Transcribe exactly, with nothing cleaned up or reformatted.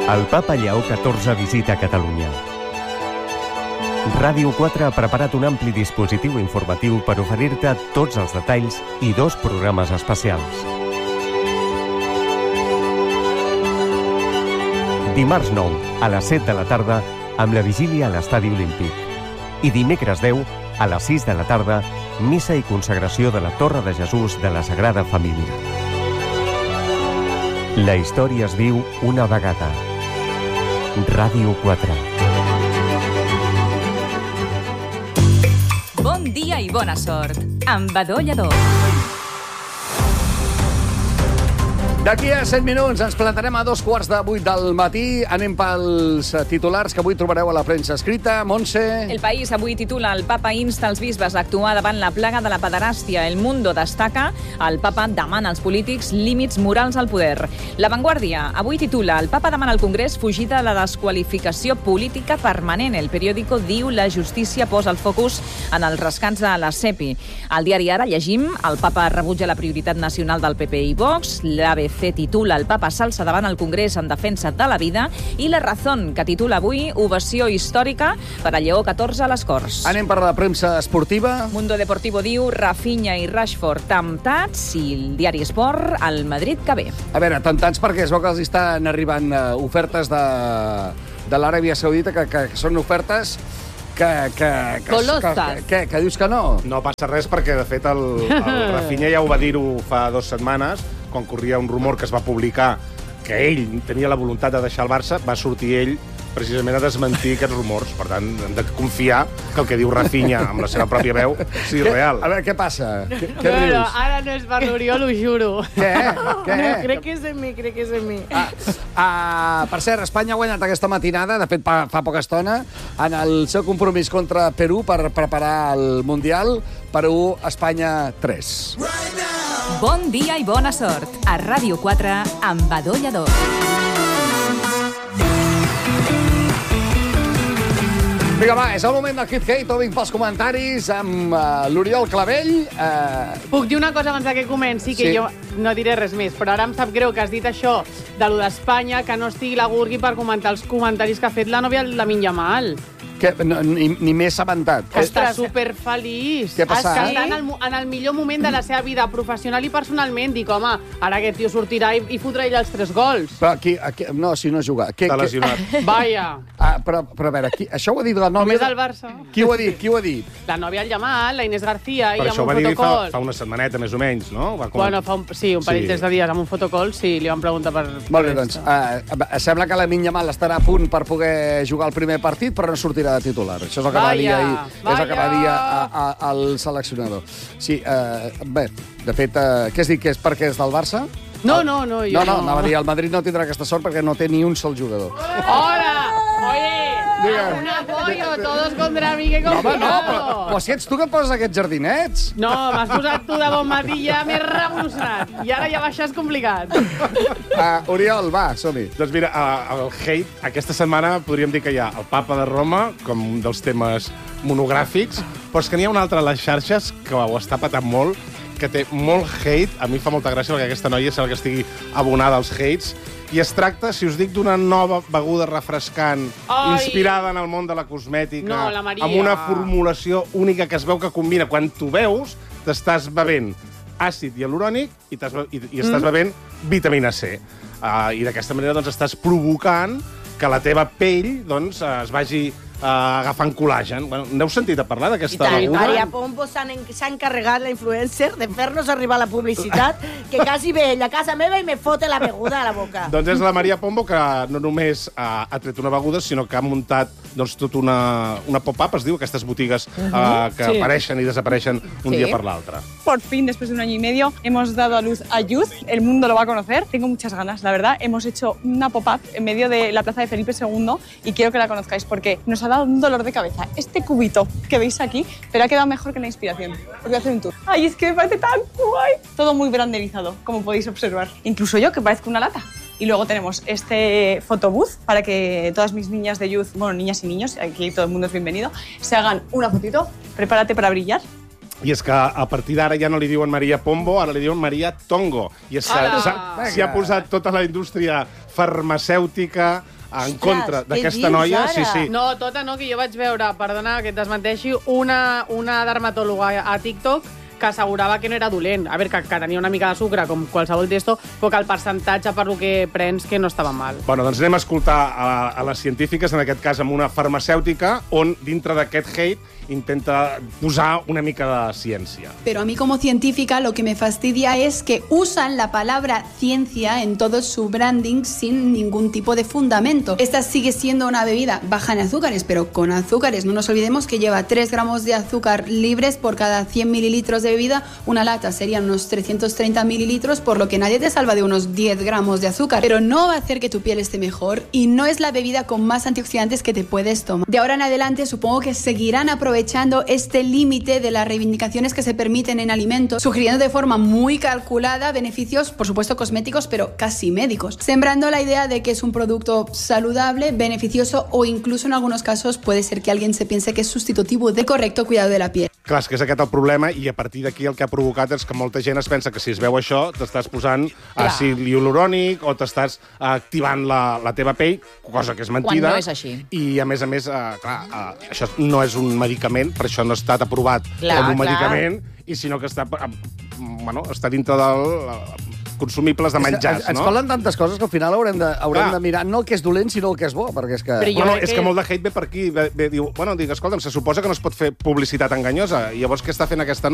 El papa Lleó catorze visita Catalunya. Ràdio quatre ha preparat un ampli dispositiu informatiu per oferir-te tots els detalls i dos programes especials. Dimarts nou, a les set de la tarda, amb la vigília a l'Estadi Olímpic. I dimecres deu, a les sis de la tarda, missa i consagració de la Torre de Jesús de la Sagrada Família. La història es diu una vegada. Ràdio quatre. Bon dia i bona sort, amb Badó Lledó. D'aquí a set minuts ens plantarem a dos quarts de vuit del matí. Anem pels titulars que avui trobareu a la premsa escrita. Montse. El País avui titula: el papa insta els bisbes a actuar davant la plaga de la pederàstia. El Mundo destaca: el papa demana als polítics límits morals al poder. La Vanguardia avui titula: el papa demana al Congrés fugida de la desqualificació política permanent. El periòdico diu: la justícia posa el focus en els rescats de la CEPI. Al diari Ara llegim: el papa rebutja la prioritat nacional del P P i Vox. L'A B C titula: el papa s'alça davant el Congrés en defensa de la vida. I La Razón, que titula avui: ovació històrica per a Lleó catorze a les Corts. Anem per la premsa esportiva. Mundo Deportivo diu: Rafinha i Rashford temptats. I el diari Esport: el Madrid que ve. A veure, temptats perquè es veu que els estan arribant uh, ofertes de, de l'Aràbia Saudita, que, que són ofertes que, que, que, que, que, que dius que no. No passa res perquè, de fet, el, el Rafinha ja ho va dir-ho fa dues setmanes, quan corria un rumor que es va publicar que ell tenia la voluntat de deixar el Barça, va sortir ell precisament a desmentir aquests rumors. Per tant, hem de confiar que el que diu Rafinha amb la seva pròpia veu sigui real. A veure, què passa? Què, què bueno, rius? ara no és per l'Oriol, ho juro. Què? Què? No, crec que és de mi, crec que és de mi. Ah, ah, per cert, Espanya ha guanyat aquesta matinada, de fet fa, fa poca estona, en el seu compromís contra Perú per preparar el Mundial. Perú-Espanya tres. Bon dia i bona sort. A Ràdio quatre, amb Badó Lledó. Vinga, va, és el moment del Hit Hate. Vinc pels comentaris amb uh, l'Oriol Clavell. Uh... Puc dir una cosa abans que comenci, que Sí. jo no diré res més, però ara em sap greu que has dit això de lo d'Espanya, que no estigui la Gurgui per comentar els comentaris que ha fet la nòvia de Lamine Yamal. Que, no, ni, ni m'he assabentat. Que està superfeliç. Què ha passat? Que està en el, en el millor moment de la seva vida professional i personalment. Dic, home, ara aquest tio sortirà i, i fotrà ell els tres gols. Però aquí, aquí no, si no juga. Està lesionat. Vaja. Ah, però, però a veure, qui, això ho ha dit la nòvia... Només el Barça. Qui ho ha dit? Qui ho ha dit? La nòvia el Yamal, la Inés García, Per i això ho amb va un dir fa, fotocol. fa una setmaneta, més o menys, no? Va com... Bueno, fa un, sí, un parell Sí. sí. de dies amb un fotocol, sí, li van preguntar per... Molt bé, per doncs, esto. uh, sembla que la Lamine Yamal estarà a punt per poder jugar el primer partit, però no sortirà de titular. Això és el que va dir Vaya, ahir, és el que va vaya. dir a, a, al seleccionador. Sí, uh, bé, de fet, uh, què has dit que és perquè és del Barça? No, no, no, jo No, no, anava a dir, el Madrid no tindrà aquesta sort perquè no té ni un sol jugador. ¡Hola! Oye, Diga. un apoyo, todos contra mí, que No, home, no, però, complicado. però si ets tu que et poses aquests jardinets. No, m'has posat tu de bon matí i ja m'he revolucionat. I ara ja baixar és complicat. Uh, Oriol, va, som-hi. Doncs mira, uh, el hate, aquesta setmana podríem dir que hi ha el papa de Roma, com un dels temes monogràfics, però és que n'hi ha un altre a les xarxes que ho està patant molt, que té molt hate. A mi fa molta gràcia perquè aquesta noia sembla que estigui abonada als hates. I es tracta, si us dic, d'una nova beguda refrescant, Ai! inspirada en el món de la cosmètica, No, la Maria. amb una formulació única que es veu que combina. Quan tu veus, t'estàs bevent àcid hialurònic i, be i, i estàs Mm. bevent vitamina C. Uh, I d'aquesta manera doncs, estàs provocant que la teva pell doncs, es vagi uh, agafant col·làgen. Bueno, n'heu sentit a parlar I d'aquesta tant, beguda? Maria Pombo s'ha en, encarregat, la influencer, de fer-nos arribar la publicitat, que quasi ve ell a casa meva i me fote la beguda a la boca. Doncs és la Maria Pombo que no només ha, ha tret una beguda, sinó que ha muntat doncs, tot una, una pop-up, es diu, aquestes botigues uh, que Sí. apareixen i desapareixen un Sí. dia per l'altre. Por fin, después de un año y medio, hemos dado a luz a Youth. El mundo lo va a conocer. Tengo muchas ganas, la verdad. Hemos hecho una pop-up en medio de la plaza de Felipe segundo y quiero que la conozcáis porque nos ha dado un dolor de cabeza. Este cubito que veis aquí, pero ha quedado mejor que la inspiración. Os voy a hacer un tour. ¡Ay, es que me parece tan guay! Todo muy branderizado, como podéis observar. Incluso yo, que parezco una lata. Y luego tenemos este photobooth para que todas mis niñas de Youth, bueno, niñas y niños, aquí todo el mundo es bienvenido, se hagan una fotito. Prepárate para brillar. I és que a partir d'ara ja no li diuen Maria Pombo, ara li diuen Maria Tongo. I és que s'ha- s'hi ha posat tota la indústria farmacèutica en contra què d'aquesta dius, noia. ara? Sí, sí. No, tota no, que jo vaig veure, perdona que et desmenteixi, una, una dermatòloga a TikTok que assegurava que no era dolent. A veure, que, que tenia una mica de sucre, com qualsevol testo, però que el percentatge per lo que prens que no estava mal. Bueno, doncs anem a escoltar a, a les científiques, en aquest cas amb una farmacèutica, on dintre d'aquest hate intenta posar una mica de ciencia. Pero a mí como científica lo que me fastidia es que usan la palabra ciencia en todo su branding sin ningún tipo de fundamento. Esta sigue siendo una bebida baja en azúcares, pero con azúcares. No nos olvidemos que lleva tres gramos de azúcar libres por cada cien mililitros de bebida. Una lata serían unos trescientos treinta mililitros, por lo que nadie te salva de unos diez gramos de azúcar. Pero no va a hacer que tu piel esté mejor y no es la bebida con más antioxidantes que te puedes tomar. De ahora en adelante supongo que seguirán aprovechando este límite de las reivindicaciones que se permiten en alimentos, sugiriendo de forma muy calculada beneficios, por supuesto cosméticos, pero casi médicos, sembrando la idea de que es un producto saludable, beneficioso o incluso en algunos casos puede ser que alguien se piense que es sustitutivo del correcto cuidado de la piel. Clar, és que és aquest el problema, i a partir d'aquí el que ha provocat és que molta gent es pensa que si es veu això t'estàs posant àcid hialurònic o t'estàs activant la, la teva pell, cosa que és mentida. Quan no és així. I, a més a més, eh, clar, eh, això no és un medicament, per això no ha estat aprovat Clar, com un clar. medicament, i sinó que està, eh, bueno, està dintre del eh, consumibles de menjars, ens no? colen tantes coses que al final haurem de, haurem Clar. de mirar no el que és dolent, sinó el que és bo, perquè és que... Però jo Bueno, crec és que que- molt de hate ve per aquí. Ve, ve, diu, bueno, dic, escolta'm, se suposa que no es pot fer publicitat enganyosa. I llavors què està fent aquesta